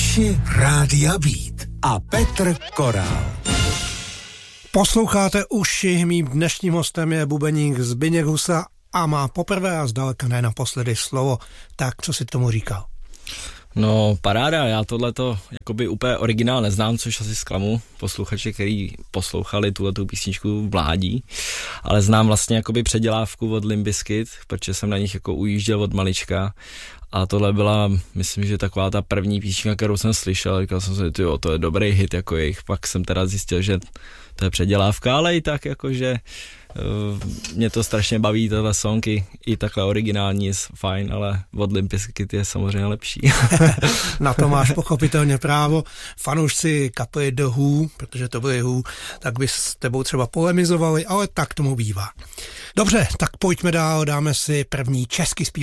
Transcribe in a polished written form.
Uši Rádia Beat a Petr Korál. Posloucháte Uši, mým dnešním hostem je bubeník Zbyněk Husa a má poprvé a zdaleka ne naposledy slovo. Tak co si tomu říkal? No paráda, já tohleto jakoby úplně originál neznám, což asi zklamu posluchači, který poslouchali tuhletu písničku v mládí, ale znám vlastně jakoby předělávku od Limp Bizkit, protože jsem na nich jako ujížděl od malička a tohle byla, myslím, že taková ta první písnička, kterou jsem slyšel, říkal jsem si, tyjo, to je dobrý hit jako jejich, pak jsem teda zjistil, že to je předělávka, ale i tak jakože mě to strašně baví, tohle song i takhle originální je fajn, ale od Limp Bizkit je samozřejmě lepší. Na to máš pochopitelně právo. Fanoušci kapely The Who, protože to byly Who, tak by s tebou třeba polemizovali, ale tak tomu bývá. Dobře, tak pojďme dál, dáme si první český zpěv